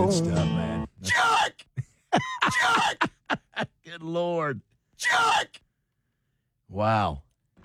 good stuff, man. Chuck! Chuck! Good Lord. Chuck! Wow.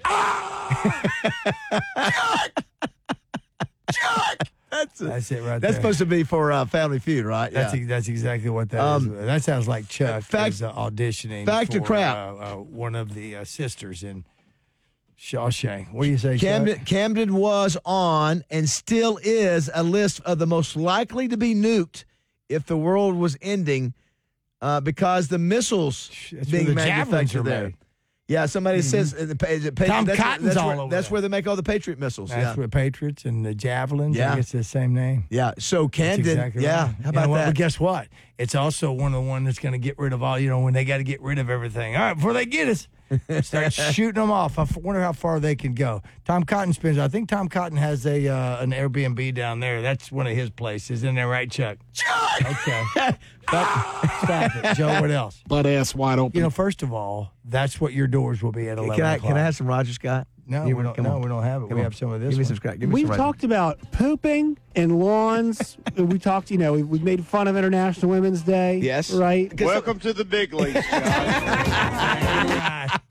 Chuck! Chuck! That's it right there. That's supposed to be for Family Feud, right? That's Yeah. that's exactly what that is. That sounds like Chuck fact- is auditioning fact or for crap? one of the sisters in Shawshank. What do you say, Chuck? Camden was on and still is a list of the most likely to be nuked if the world was ending because the missiles That's where being the javelins manufactured are there. made. Yeah, somebody says is it Tom that's Cotton's that's all where, over That's there. where they make all the Patriot missiles. That's what Patriots and the Javelins. Yeah. I guess it's the same name. Yeah. So That's Camden, exactly yeah. right. How about what? that? But guess what? It's also one of the ones that's going to get rid of all, when they got to get rid of everything. All right, before they get us, start shooting them off. I wonder how far they can go. Tom Cotton I think Tom Cotton has an Airbnb down there. That's one of his places. Isn't that right, Chuck? Chuck! Okay. Stop it. Joe, what else? Butt ass wide open. First of all, that's what your doors will be at 11 o'clock. Can I have some Roger Scott? No, Give we me- don't. come No, on. we don't have it. Come We on. have some of this. Give me one. some Scott. Give me We've some Roger. talked about pooping and lawns. We talked, we've made fun of International Women's Day. Yes. Right? Welcome to the big leagues, guys.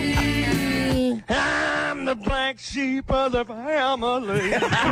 I'm the black sheep of the family.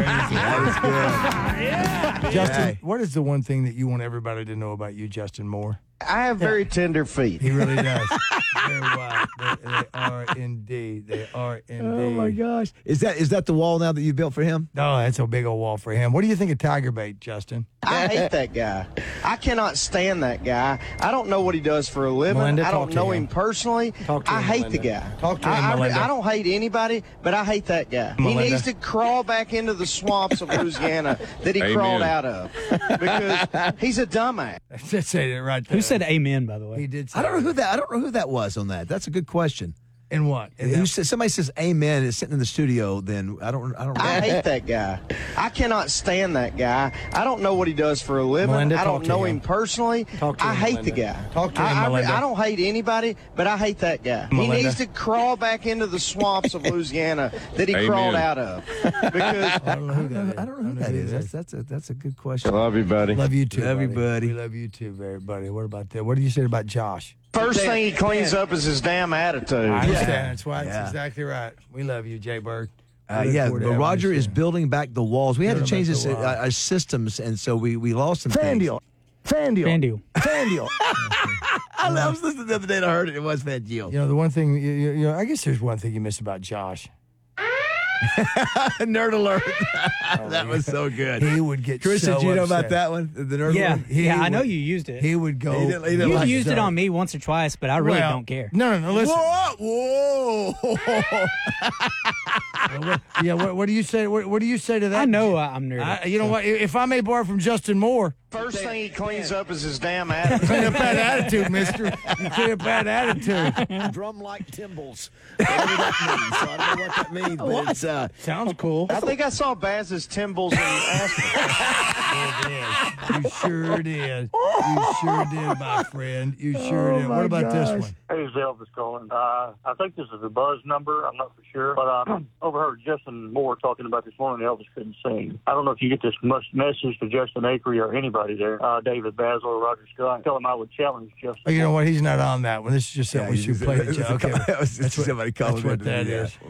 Justin, what is the one thing that you want everybody to know about you, Justin Moore? I have very tender feet. He really does. Very well. They are indeed. They are indeed. Oh my gosh! Is that the wall now that you built for him? No, that's a big old wall for him. What do you think of Tiger Bait, Justin? I hate that guy. I cannot stand that guy. I don't know what he does for a living. Melinda, I talk don't to know him. him personally. Talk to I him, hate Melinda. the guy. Talk to him, Melinda. I don't hate anybody, but I hate that guy. Melinda. He needs to crawl back into the swamps of Louisiana that he crawled out of because he's a dumbass. Just say it right there. Who said amen, by the way? He did say I don't know who that was on that. That's a good question. And what? And Who says, somebody says amen is sitting in the studio, then I don't I hate that guy. I cannot stand that guy. I don't know what he does for a living. Melinda, I talk don't to know him. him personally. Talk to I him, hate Melinda. the guy. Talk to him, Melinda. I don't hate anybody, but I hate that guy. He Melinda. needs to crawl back into the swamps of Louisiana that he crawled out of. Because I don't know who that is. I don't know who that is. That's a good question. love you, buddy. Love you too, Love you, buddy. We love you too, very buddy. What about that? What did you say about Josh? First thing he cleans up is his damn attitude. I understand. That's why. Yeah. That's exactly right. We love you, Jay Bird. We look Yeah, forward to but having Roger you is soon. building back the walls. We had to Building change back this the walls. our systems, and so we lost some Fan things. deal. Fan deal. FanDuel. Fan deal. I was listening the other day and I heard it. It was Van Geel. The one thing, I guess there's one thing you miss about Josh. Nerd alert. That was so good. He would get Chris, so did you know about upset. that one? The nerd Yeah, one? yeah, I would- know you used it. He would go. He didn't You've like used it so. on me once or twice, but I really Well, don't care. No, listen. Whoa! What do you say? What do you say to that? I know I'm nerdy. You know what? If I may borrow from Justin Moore, First thing he cleans up is his damn attitude. clean up that attitude, mister. You clean up that attitude. Drum like cymbals. Whatever that means. So I don't know what that means, but it's Sounds cool. I think I saw Baz's Timbals in Aspen. You sure did. You sure did, my friend. You sure did. What about this one? Hey, it's Elvis calling. I think this is a buzz number. I'm not for sure. But I overheard Justin Moore talking about this morning Elvis couldn't sing. I don't know if you get this message to Justin Acree or anybody there, David Basil or Roger Scott. Tell him I would challenge Justin. Oh, you know what? He's not on that one. This is just something we should play. Okay. that was That's what- somebody calling That's what me. that Yeah. is.